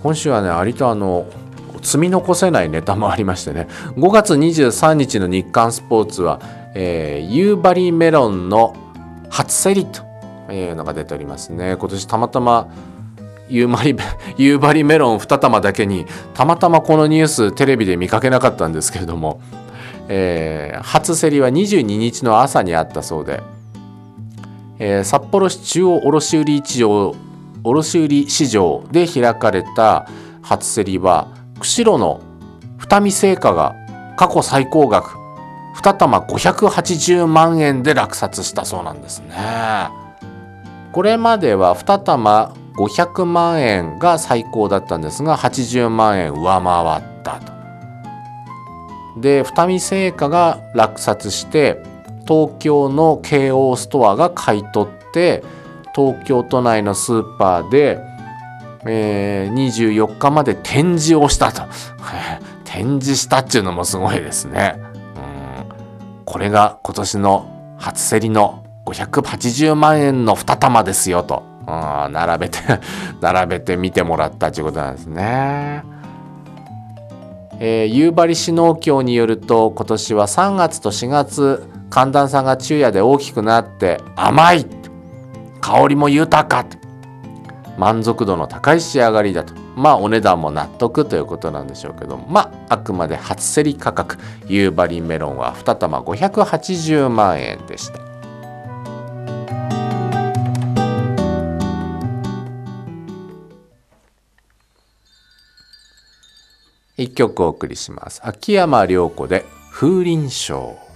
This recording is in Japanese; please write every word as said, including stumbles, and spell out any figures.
今週はね割とあの積み残せないネタもありましてね、ごがつにじゅうさんにちの日刊スポーツは、えー、夕張メロンの初競りというのが出ておりますね。今年たまたま夕張夕張メロンに玉だけにたまたまこのニューステレビで見かけなかったんですけれども、えー、初競りはにじゅうににちの朝にあったそうで、えー、札幌市中央卸売市場卸売市場で開かれた初競りは釧路の二見製菓が過去最高額に玉ごひゃくはちじゅうまんえんで落札したそうなんですね。これまではに玉ごひゃくまんえんが最高だったんですがはちじゅうまんえん上回ったと。で二見製菓が落札して東京の京王ストアが買い取って東京都内のスーパーで、えー、にじゅうよっかまで展示をしたと展示したっていうのもすごいですね。うん、これが今年の初競りのごひゃくはちじゅうまんえんのに玉ですよと、うん、並べて並べて見てもらったということなんですね。えー、夕張市農協によると今年はさんがつとしがつ寒暖差が昼夜で大きくなって甘い、香りも豊か、満足度の高い仕上がりだと。まあお値段も納得ということなんでしょうけど、まああくまで初競り価格夕張メロンはに玉ごひゃくはちじゅうまんえんでした。一曲お送りします。秋山良子で風鈴章。